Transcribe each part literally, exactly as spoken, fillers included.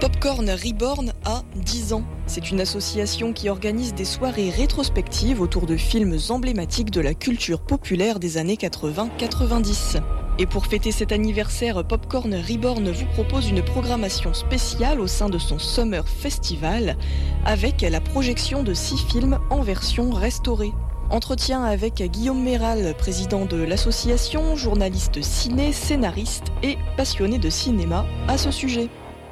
Popcorn Reborn a dix ans. C'est une association qui organise des soirées rétrospectives autour de films emblématiques de la culture populaire des années quatre-vingts quatre-vingt-dix. Et pour fêter cet anniversaire, Popcorn Reborn vous propose une programmation spéciale au sein de son Summer Festival avec la projection de six films en version restaurée. Entretien avec Guillaume Méral, président de l'association, journaliste ciné, scénariste et passionné de cinéma à ce sujet.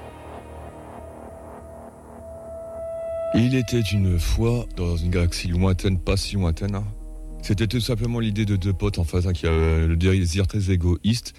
Il était une fois, dans une galaxie lointaine, pas si lointaine, hein. C'était tout simplement l'idée de deux potes en face, hein, qui avaient le désir très égoïste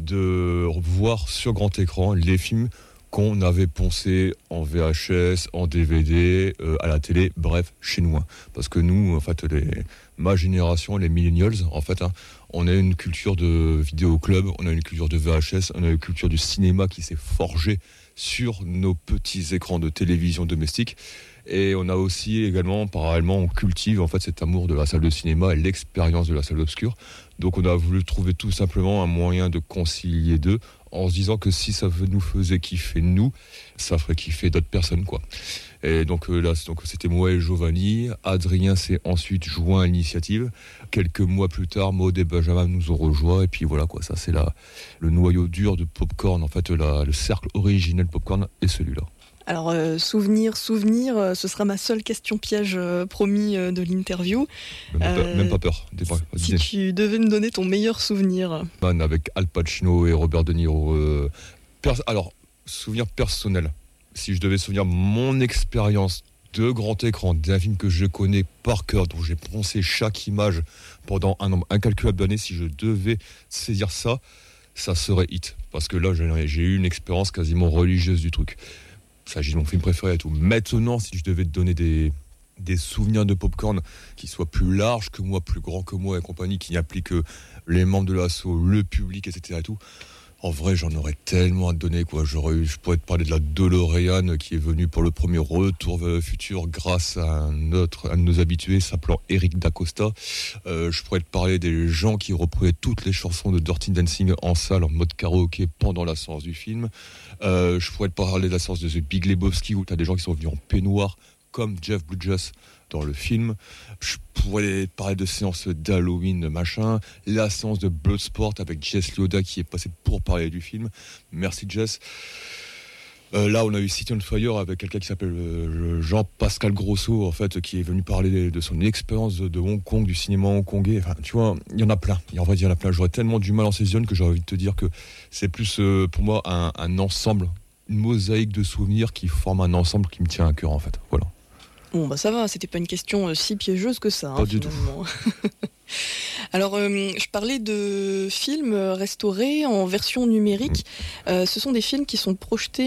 de voir sur grand écran les films qu'on avait poncés en V H S, en D V D, euh, à la télé, bref, chez nous. Hein. Parce que nous, en fait, les, ma génération, les millennials, en fait, hein, on a une culture de vidéoclub, on a une culture de V H S, on a une culture du cinéma qui s'est forgée sur nos petits écrans de télévision domestique. Et on a aussi également, parallèlement, on cultive en fait cet amour de la salle de cinéma et l'expérience de la salle obscure. Donc on a voulu trouver tout simplement un moyen de concilier deux, en se disant que si ça nous faisait kiffer nous, ça ferait kiffer d'autres personnes, quoi. Et donc euh, là, donc, c'était moi et Giovanni. Adrien s'est ensuite joint à l'initiative. Quelques mois plus tard, Maud et Benjamin nous ont rejoints. Et puis voilà, quoi. Ça, c'est la, le noyau dur de Popcorn. En fait, la, le cercle originel Popcorn est celui-là. Alors, euh, souvenir, souvenir, euh, ce sera ma seule question piège euh, promis euh, de l'interview. Même, euh, pas, même pas peur. Pas, si tu devais me donner ton meilleur souvenir. Man, avec Al Pacino et Robert De Niro. Euh, pers- alors, souvenir personnel. Si je devais souvenir mon expérience de grand écran, d'un film que je connais par cœur, dont j'ai poncé chaque image pendant un nombre incalculable d'années, si je devais saisir ça, ça serait Hit. Parce que là, j'ai, j'ai eu une expérience quasiment religieuse du truc. Il s'agit de mon film préféré et tout. Maintenant, si je devais te donner des, des souvenirs de Popcorn qui soient plus larges que moi, plus grands que moi et compagnie, qui impliquent les membres de l'asso, le public, et cetera et tout, en vrai, j'en aurais tellement à te donner, quoi. J'aurais eu, je pourrais te parler de la DeLorean qui est venue pour le premier retour vers le futur grâce à un autre, un de nos habitués s'appelant Eric D'Acosta. Euh, je pourrais te parler des gens qui reprenaient toutes les chansons de Dirty Dancing en salle, en mode karaoké pendant la séance du film. Euh, je pourrais te parler de la séance de The Big Lebowski où tu as des gens qui sont venus en peignoir comme Jeff Bridges dans le film. Je pourrais parler de séances d'Halloween, machin, la séance de Bloodsport avec Jess Lioda qui est passé pour parler du film. Merci Jess. Euh, là, on a eu City on Fire avec quelqu'un qui s'appelle euh, Jean-Pascal Grosso, en fait, qui est venu parler de son expérience de, de Hong Kong, du cinéma hongkongais. Enfin, tu vois, il y en a plein. Et en vrai, il y en a plein. J'aurais tellement du mal en saisonne que j'aurais envie de te dire que c'est plus, euh, pour moi, un, un ensemble, une mosaïque de souvenirs qui forme un ensemble qui me tient à cœur, en fait. Voilà. Bon, bah ça va, c'était pas une question si piégeuse que ça. Pas hein, du tout. Alors, euh, je parlais de films restaurés en version numérique. Mmh. Euh, ce sont des films qui sont projetés